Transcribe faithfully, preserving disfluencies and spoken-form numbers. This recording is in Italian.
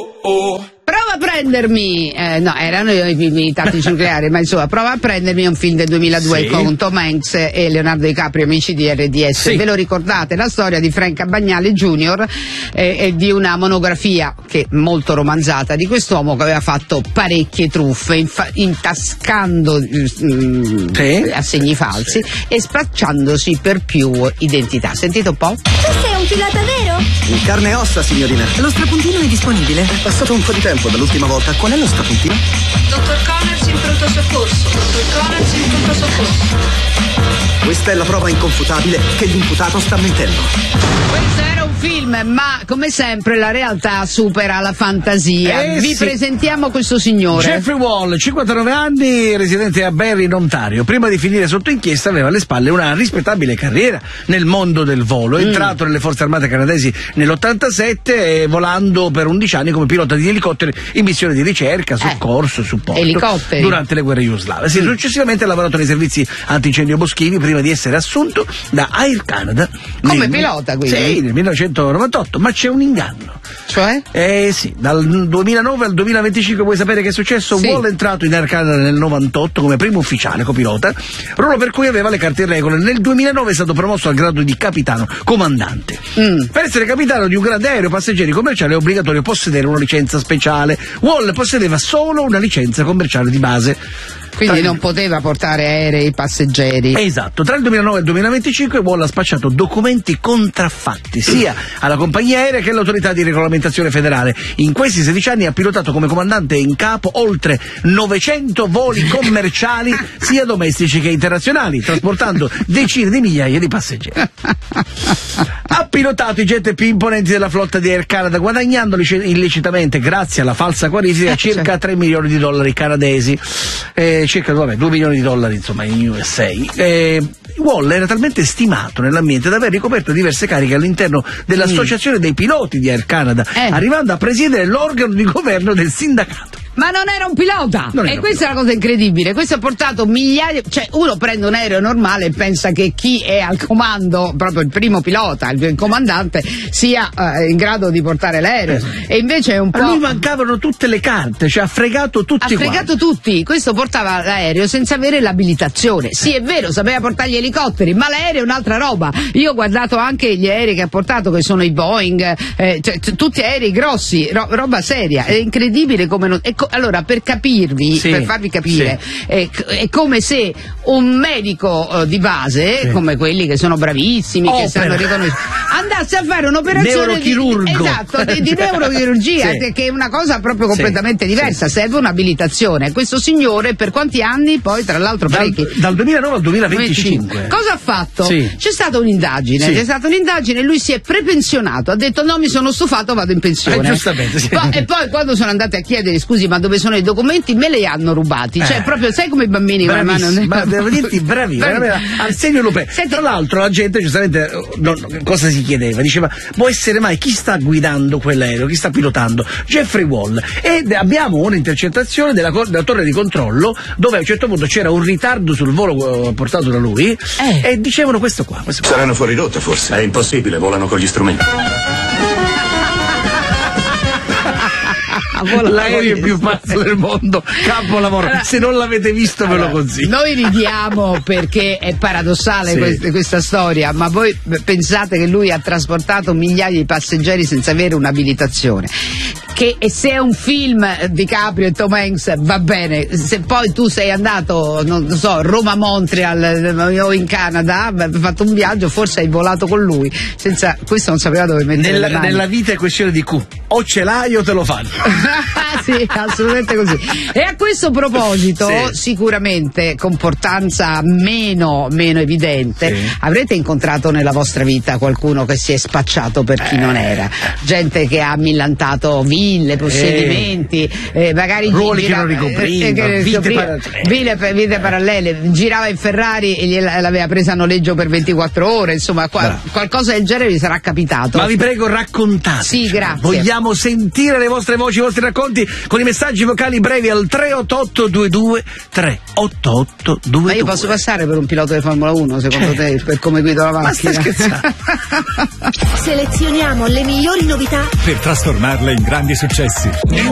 oh. Prova a prendermi, eh, no, erano i film tattici nucleari, ma insomma, Prova a prendermi è un film del duemiladue, sì, con Tom Hanks e Leonardo DiCaprio, amici di R D S. Sì. Ve lo ricordate? La storia di Frank Abagnale Junior e eh, di una monografia che molto romanzata di quest'uomo che aveva fatto parecchie truffe, infa- intascando mm, sì. assegni falsi, sì, e spacciandosi per più identità. Sentite un po'? Tu sei un pilota vero? In carne e ossa, signorina. Lo strapuntino è disponibile? È passato un po' di tempo dall'ultima volta. Qual è lo strapuntino? Dottor Connors in pronto soccorso. Dottor Connors in pronto soccorso. Questa è la prova inconfutabile che l'imputato sta mentendo. Questo era un film, ma come sempre la realtà supera la fantasia. Eh, Vi sì. presentiamo questo signore. Jeffrey Wall, cinquantanove anni, residente a Barry in Ontario. Prima di finire sotto inchiesta aveva alle spalle una rispettabile carriera nel mondo del volo. È mm. entrato nelle forze armate canadesi nell'ottantasette, eh, volando per undici anni come pilota di elicotteri in missione di ricerca, soccorso, eh. supporto Elicotteri. durante le guerre jugoslave. Sì, mm. Successivamente ha lavorato nei servizi antincendio boschivi prima di essere assunto da Air Canada come nel, pilota, quindi? Sì, nel millenovecentonovantotto, ma c'è un inganno. Cioè? Eh sì, dal duemilanove al duemilaventicinque vuoi sapere che è successo? Sì. Wall è entrato in Air Canada nel novantotto come primo ufficiale copilota, ruolo per cui aveva le carte in regola. Nel duemilanove è stato promosso al grado di capitano comandante. Mm. Per essere capitano di un grande aereo passeggeri commerciale è obbligatorio possedere una licenza speciale. Wall possedeva solo una licenza commerciale di base. Quindi non poteva portare aerei passeggeri. Esatto, tra il duemilanove e il duemilaventicinque Wall ha spacciato documenti contraffatti sia alla compagnia aerea che all'autorità di regolamentazione federale. In questi sedici anni ha pilotato come comandante in capo oltre novecento voli commerciali sia domestici che internazionali, trasportando decine di migliaia di passeggeri. Ha pilotato i jet più imponenti della flotta di Air Canada, guadagnando illecitamente, grazie alla falsa qualifica, circa tre milioni di dollari canadesi. Eh, circa vabbè, due milioni di dollari insomma in U S A. Eh, Wall era talmente stimato nell'ambiente da aver ricoperto diverse cariche all'interno dell'associazione mm. dei piloti di Air Canada, eh. arrivando a presiedere l'organo di governo del sindacato. Ma non era un pilota! Non e era questa è una cosa incredibile. Questo ha portato migliaia. Cioè, uno prende un aereo normale e pensa che chi è al comando, proprio il primo pilota, il comandante, sia uh, in grado di portare l'aereo. Eh. E invece è un po'. A lui mancavano tutte le carte, cioè ha fregato tutti. Ha fregato quanti. tutti. Questo portava l'aereo senza avere l'abilitazione. Sì, è vero, sapeva portare gli elicotteri, ma l'aereo è un'altra roba. Io ho guardato anche gli aerei che ha portato, che sono i Boeing, eh, cioè, t- tutti aerei grossi, ro- roba seria. È incredibile come non. È co- allora, per capirvi, sì, per farvi capire, sì. è, è come se un medico uh, di base, sì. come quelli che sono bravissimi, Opera. che sanno riconoscere, andasse a fare un'operazione neurochirurgo. di, esatto, di, di neurochirurgia, sì. che è una cosa proprio completamente sì. diversa, sì. serve un'abilitazione. Questo signore per quanti anni? Poi tra l'altro parecchi. Dal, dal duemilanove al duemilaventicinque. Cosa ha fatto? Sì. C'è stata un'indagine, sì. c'è stata un'indagine, lui si è prepensionato, ha detto no, mi sono stufato, vado in pensione. Eh, giustamente, sì. Po- e poi quando sono andati a chiedere scusi, ma dove sono i documenti, me li hanno rubati, cioè eh. proprio sai come i bambini con la mano nel... ma devo dirti bravi, Arsenio Lupè. Tra l'altro la gente giustamente non, cosa si chiedeva, diceva può essere mai chi sta guidando quell'aereo, chi sta pilotando? Jeffrey Wall. Ed abbiamo un'intercettazione della, della torre di controllo dove a un certo punto c'era un ritardo sul volo portato da lui eh. e dicevano questo qua, questo qua. Saranno fuori rotta forse, è impossibile, volano con gli strumenti. L'aereo più pazzo del mondo, capolavoro. Allora, se non l'avete visto allora, ve lo consiglio. Noi ridiamo perché è paradossale sì. questa, questa storia, ma voi pensate che lui ha trasportato migliaia di passeggeri senza avere un'abilitazione. Che e se è un film di Caprio e Tom Hanks va bene, se poi tu sei andato, non so, Roma-Montreal o in Canada, hai fatto un viaggio, forse hai volato con lui, senza questo non sapeva dove mettere nella, le mani. Nella vita è questione di Q, o ce l'hai o te lo fanno. Sì, assolutamente così. E a questo proposito, sì. sicuramente comportanza meno, meno evidente, sì. avrete incontrato nella vostra vita qualcuno che si è spacciato per chi eh. non era, gente che ha millantato ville, possedimenti, eh. Eh, magari ruoli gira, che non ricopriva, eh, che vite, ricopriva, parallele. Vite, vite parallele, girava in Ferrari e gliel'aveva presa a noleggio per ventiquattro ore, insomma qua, qualcosa del genere vi sarà capitato. Ma vi prego raccontate. Sì, grazie. Vogliamo sentire le vostre voci, i vostri racconti con i messaggi vocali brevi al tre otto otto due due tre otto otto due due. Ma io posso passare per un pilota di Formula uno secondo Cioè. te, per come guido la Ma macchina? stai scherzando? Selezioniamo le migliori novità per trasformarle in grandi successi.